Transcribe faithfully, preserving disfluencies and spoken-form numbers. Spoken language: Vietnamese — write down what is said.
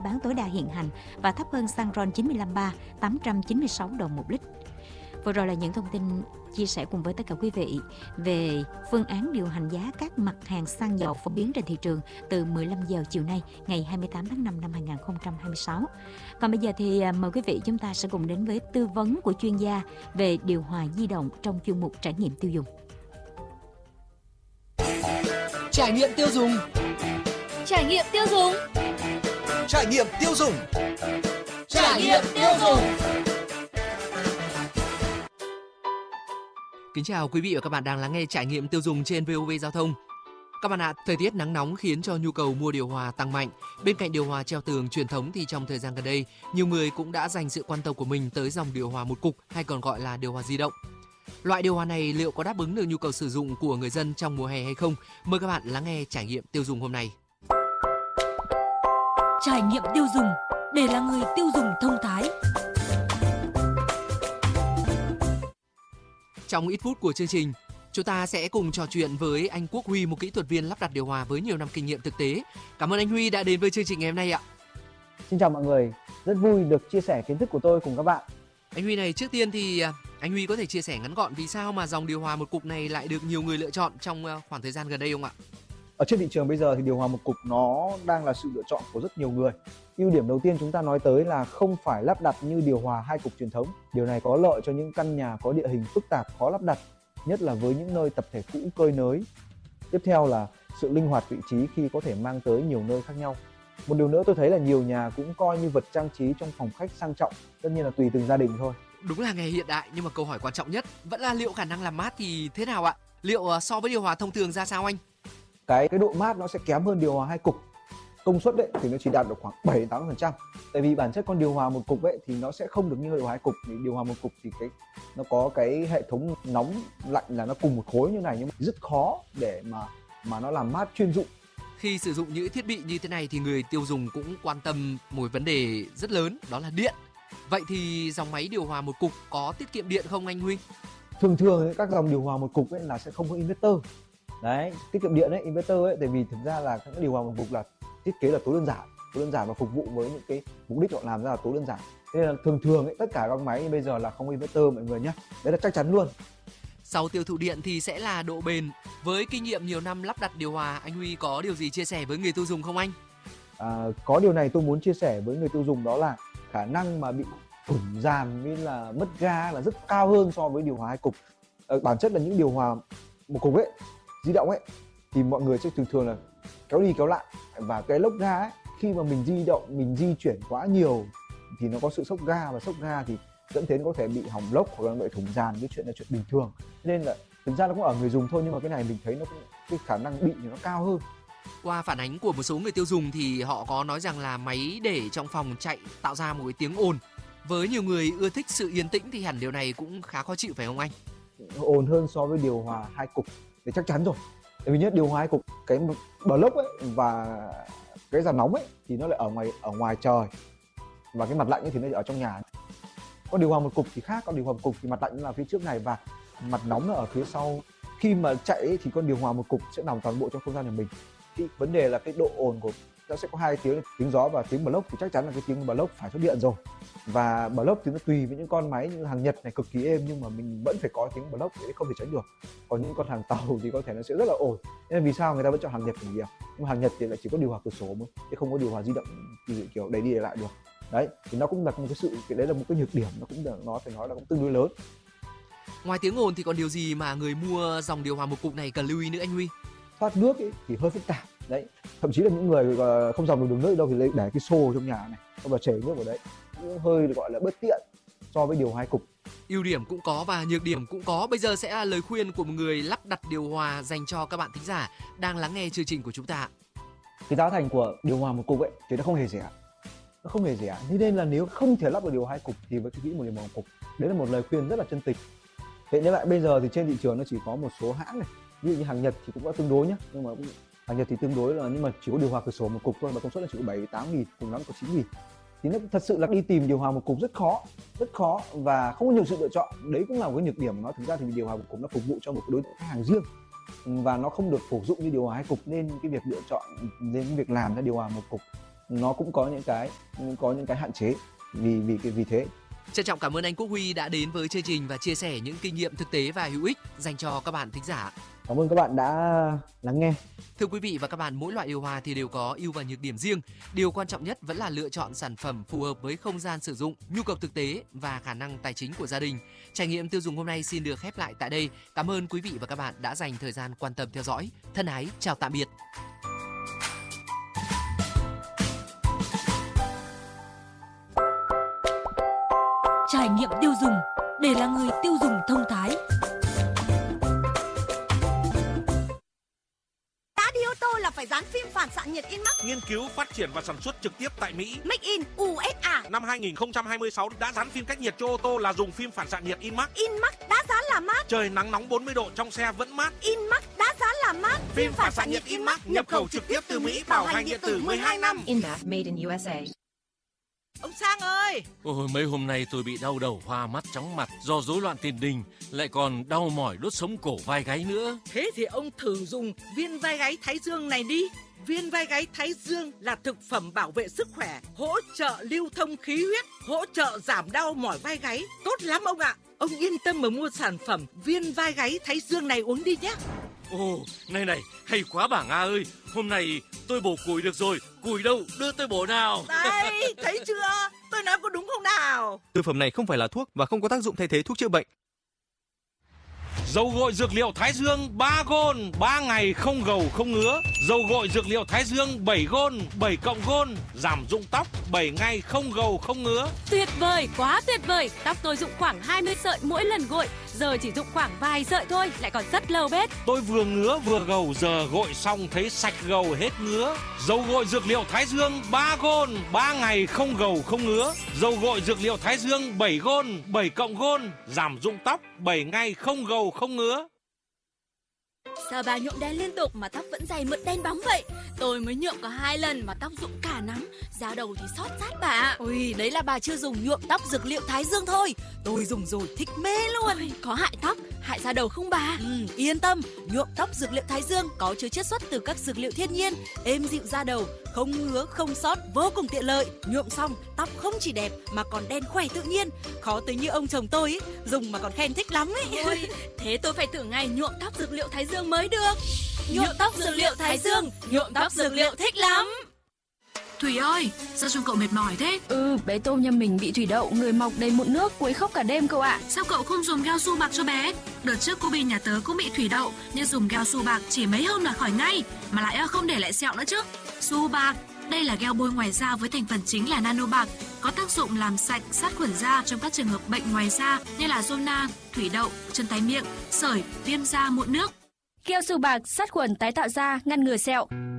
bán tối đa hiện hành và thấp hơn xăng RON chín mươi lăm ba tám trăm chín mươi sáu đồng một lít. Vừa rồi là những thông tin chia sẻ cùng với tất cả quý vị về phương án điều hành giá các mặt hàng xăng dầu phổ biến trên thị trường từ mười lăm giờ chiều nay ngày hai mươi tám tháng năm năm hai nghìn không trăm hai mươi sáu. Còn bây giờ thì mời quý vị chúng ta sẽ cùng đến với tư vấn của chuyên gia về điều hòa di động trong chuyên mục trải nghiệm tiêu dùng. Trải nghiệm tiêu dùng. Trải nghiệm tiêu dùng. Trải nghiệm tiêu dùng. Trải nghiệm tiêu dùng. Kính chào quý vị và các bạn đang lắng nghe Trải nghiệm tiêu dùng trên vê o vê Giao thông. Các bạn ạ, thời tiết nắng nóng khiến cho nhu cầu mua điều hòa tăng mạnh. Bên cạnh điều hòa treo tường truyền thống thì trong thời gian gần đây, nhiều người cũng đã dành sự quan tâm của mình tới dòng điều hòa một cục hay còn gọi là điều hòa di động. Loại điều hòa này liệu có đáp ứng được nhu cầu sử dụng của người dân trong mùa hè hay không? Mời các bạn lắng nghe Trải nghiệm tiêu dùng hôm nay. Trải nghiệm tiêu dùng để là người tiêu dùng thông thái. Trong ít phút của chương trình, chúng ta sẽ cùng trò chuyện với anh Quốc Huy, một kỹ thuật viên lắp đặt điều hòa với nhiều năm kinh nghiệm thực tế. Cảm ơn anh Huy đã đến với chương trình ngày hôm nay ạ. Xin chào mọi người, rất vui được chia sẻ kiến thức của tôi cùng các bạn. Anh Huy này, trước tiên thì anh Huy có thể chia sẻ ngắn gọn vì sao mà dòng điều hòa một cục này lại được nhiều người lựa chọn trong khoảng thời gian gần đây không ạ? Ở trên thị trường bây giờ thì điều hòa một cục nó đang là sự lựa chọn của rất nhiều người. Ưu điểm đầu tiên chúng ta nói tới là không phải lắp đặt như điều hòa hai cục truyền thống. Điều này có lợi cho những căn nhà có địa hình phức tạp khó lắp đặt, nhất là với những nơi tập thể cũ cơi nới. Tiếp theo là sự linh hoạt vị trí khi có thể mang tới nhiều nơi khác nhau. Một điều nữa tôi thấy là nhiều nhà cũng coi như vật trang trí trong phòng khách sang trọng, tất nhiên là tùy từng gia đình thôi. Đúng là ngày hiện đại, nhưng mà câu hỏi quan trọng nhất vẫn là liệu khả năng làm mát thì thế nào ạ? Liệu so với điều hòa thông thường ra sao anh? Cái cái độ mát nó sẽ kém hơn điều hòa hai cục. Công suất đấy thì nó chỉ đạt được khoảng bảy đến tám phần trăm. Tại vì bản chất con điều hòa một cục ấy thì nó sẽ không được như điều hòa hai cục. Thì điều hòa một cục thì cái nó có cái hệ thống nóng lạnh là nó cùng một khối như này, nhưng mà rất khó để mà mà nó làm mát chuyên dụng. Khi sử dụng những thiết bị như thế này thì người tiêu dùng cũng quan tâm một vấn đề rất lớn, đó là điện. Vậy thì dòng máy điều hòa một cục có tiết kiệm điện không anh Huy? Thường thường ấy, các dòng điều hòa một cục ấy là sẽ không có inverter. Đấy, tiết kiệm điện ấy, inverter ấy, tại vì thực ra là các điều hòa một cục là thiết kế là tối đơn giản, tối đơn giản và phục vụ với những cái mục đích họ làm ra là tối đơn giản. Nên là thường thường ấy, tất cả các máy bây giờ là không có inverter mọi người nhé. Đấy là chắc chắn luôn. Sau tiêu thụ điện thì sẽ là độ bền. Với kinh nghiệm nhiều năm lắp đặt điều hòa, anh Huy có điều gì chia sẻ với người tiêu dùng không anh? À, có điều này tôi muốn chia sẻ với người tiêu dùng, đó là khả năng mà bị ủng dàn với là mất ga là rất cao hơn so với điều hòa hai cục. À, bản chất là những điều hòa một cục ấy, di động ấy, thì mọi người sẽ thường thường là kéo đi kéo lại, và cái lốc ga ấy, khi mà mình di động, mình di chuyển quá nhiều thì nó có sự sốc ga, và sốc ga thì dẫn đến có thể bị hỏng lốc hoặc là bị thủng dàn. Cái chuyện là chuyện bình thường, nên là thực ra nó cũng ở người dùng thôi, nhưng mà cái này mình thấy nó cũng, cái khả năng bị thì nó cao hơn. Qua phản ánh của một số người tiêu dùng thì họ có nói rằng là máy để trong phòng chạy tạo ra một cái tiếng ồn. Với nhiều người ưa thích sự yên tĩnh thì hẳn điều này cũng khá khó chịu phải không anh? Ồn hơn so với điều hòa hai cục thì chắc chắn rồi. Tại vì nhất điều hòa hai cục, cái block ấy và cái dàn nóng ấy thì nó lại ở ngoài ở ngoài trời, và cái mặt lạnh ấy thì nó ở trong nhà. Con điều hòa một cục thì khác, con điều hòa một cục thì mặt lạnh là phía trước này và mặt nóng là ở phía sau. Khi mà chạy ấy, thì con điều hòa một cục sẽ nằm toàn bộ trong không gian nhà mình. Thì vấn đề là cái độ ồn của nó sẽ có hai tiếng, tiếng gió và tiếng block, thì chắc chắn là cái tiếng block phải xuất hiện rồi. Và block thì nó tùy với những con máy như hàng Nhật này cực kỳ êm, nhưng mà mình vẫn phải có tiếng block để không thể tránh được. Còn những con hàng tàu thì có thể nó sẽ rất là ổn. Nên vì sao người ta vẫn chọn hàng Nhật nhiều? Nhưng mà hàng Nhật thì lại chỉ có điều hòa cửa sổ thôi, chứ không có điều hòa di động thì kiểu đẩy đi đẩy lại được. Đấy, thì nó cũng là một cái sự, cái đấy là một cái nhược điểm, nó cũng là, nó phải nói là cũng tương đối lớn. Ngoài tiếng ồn thì còn điều gì mà người mua dòng điều hòa một cục này cần lưu ý nữa anh Huy? Thoát nước ấy thì hơi phức tạp đấy, thậm chí là những người không dòng được đường nước đâu thì lấy để cái xô trong nhà này, xong rồi chảy nước vào đấy, cũng hơi gọi là bất tiện so với điều hai cục. Ưu điểm cũng có và nhược điểm cũng có. Bây giờ sẽ là lời khuyên của một người lắp đặt điều hòa dành cho các bạn thính giả đang lắng nghe chương trình của chúng ta. Cái giá thành của điều hòa một cục ấy thì nó không hề rẻ, nó không hề rẻ. Thế nên là nếu không thể lắp được điều hai cục thì vẫn cứ nghĩ một điều hòa một cục. Đấy là một lời khuyên rất là chân tình. Vậy nên lại bây giờ thì trên thị trường nó chỉ có một số hãng này, ví dụ như hàng Nhật thì cũng có tương đối nhá, nhưng mà cũng, hàng Nhật thì tương đối là, nhưng mà chỉ có điều hòa cửa sổ một cục thôi, và công suất là chỉ có bảy tám nghìn, cùng lắm có chín nghìn. Thì nó thật sự là đi tìm điều hòa một cục rất khó, rất khó và không có nhiều sự lựa chọn. Đấy cũng là một cái nhược điểm của nó. Thực ra thì điều hòa một cục nó phục vụ cho một đối tượng khách hàng riêng và nó không được phổ dụng như điều hòa hai cục, nên cái việc lựa chọn, đến việc làm ra điều hòa một cục nó cũng có những cái có những cái hạn chế vì vì cái vì thế. Trân trọng cảm ơn anh Quốc Huy đã đến với chương trình và chia sẻ những kinh nghiệm thực tế và hữu ích dành cho các bạn thính giả. Cảm ơn các bạn đã lắng nghe. Thưa quý vị và các bạn, mỗi loại điều hòa thì đều có ưu và nhược điểm riêng. Điều quan trọng nhất vẫn là lựa chọn sản phẩm phù hợp với không gian sử dụng, nhu cầu thực tế và khả năng tài chính của gia đình. Trải nghiệm tiêu dùng hôm nay xin được khép lại tại đây. Cảm ơn quý vị và các bạn đã dành thời gian quan tâm theo dõi. Thân ái, chào tạm biệt. Trải nghiệm tiêu dùng để là người tiêu dùng thông thái. Đã đi ô tô là phải dán phim phản xạ nhiệt Inmax. Nghiên cứu, phát triển và sản xuất trực tiếp tại Mỹ. Make in u ét a. Năm hai không hai sáu đã dán phim cách nhiệt cho ô tô là dùng phim phản xạ nhiệt Inmax. Inmax đã dán là mát. Trời nắng nóng bốn mươi độ trong xe vẫn mát. Inmax đã dán là mát. Phim phản xạ nhiệt Inmax nhập khẩu trực tiếp từ Mỹ, bảo hành điện tử mười hai năm. Inmax made in u ét a. Ông Sang ơi! Ôi, mấy hôm nay tôi bị đau đầu, hoa mắt, chóng mặt do rối loạn tiền đình, lại còn đau mỏi đốt sống cổ vai gáy nữa. Thế thì ông thử dùng viên vai gáy Thái Dương này đi. Viên vai gáy Thái Dương là thực phẩm bảo vệ sức khỏe, hỗ trợ lưu thông khí huyết, hỗ trợ giảm đau mỏi vai gáy. Tốt lắm ông ạ! Ông yên tâm mà mua sản phẩm viên vai gáy Thái Dương này uống đi nhé. Ồ, này này, hay quá bà Nga ơi, hôm nay tôi bổ củi được rồi, củi đâu, đưa tôi bổ nào. Đây, thấy chưa? Tôi nói có đúng không nào? Thực phẩm này không phải là thuốc và không có tác dụng thay thế thuốc chữa bệnh. Dầu gội dược liệu Thái Dương ba gôn, ba ngày không gầu không ngứa. Dầu gội dược liệu Thái Dương bảy gôn, bảy cộng gôn, giảm rụng tóc, bảy ngày không gầu không ngứa. Tuyệt vời, quá tuyệt vời. Tóc tôi rụng khoảng hai mươi sợi mỗi lần gội, giờ chỉ rụng khoảng vài sợi thôi, lại còn rất lâu bết. Tôi vừa ngứa vừa gầu, giờ gội xong thấy sạch gầu hết ngứa. Dầu gội dược liệu Thái Dương ba gôn, ba ngày không gầu không ngứa. Dầu gội dược liệu Thái Dương bảy gôn, bảy cộng gôn, giảm rụng tóc, bảy ngày không gầu không ngứa. Sao bà nhuộm đen liên tục mà tóc vẫn dày mượt đen bóng vậy? Tôi mới nhuộm có hai lần mà tóc rụng cả nắm, da đầu thì xót rát bà ạ. Ôi, đấy là bà chưa dùng nhuộm tóc dược liệu Thái Dương thôi. Tôi dùng rồi thích mê luôn. Ôi, có hại tóc, hại da đầu không bà? Ừ, yên tâm, nhuộm tóc dược liệu Thái Dương có chứa chiết xuất từ các dược liệu thiên nhiên, êm dịu da đầu, không ngứa, không xót, vô cùng tiện lợi. Nhuộm xong, tóc không chỉ đẹp mà còn đen khỏe tự nhiên. Khó tính như ông chồng tôi ý, dùng mà còn khen thích lắm ấy. Ôi, thế tôi phải thử ngày nhuộm tóc dược liệu Thái Dương mới được. Nhuộm tóc dược liệu Thái Dương, nhuộm tóc dược liệu thích lắm. Thủy ơi, sao trông cậu mệt mỏi thế? Ừ, bé Tôm nhà mình bị thủy đậu, người mọc đầy mụn nước, quấy khóc cả đêm cậu ạ. Sao cậu không dùng keo su bạc cho bé? Đợt trước cô Bi nhà tớ cũng bị thủy đậu, nhưng dùng keo su bạc chỉ mấy hôm là khỏi ngay, mà lại không để lại sẹo nữa chứ. Su bạc, đây là gel bôi ngoài da với thành phần chính là nano bạc, có tác dụng làm sạch, sát khuẩn da trong các trường hợp bệnh ngoài da như là zona, thủy đậu, chân tái miệng, sởi, viêm da, mụn nước. Keo su bạc sát khuẩn tái tạo da, ngăn ngừa sẹo.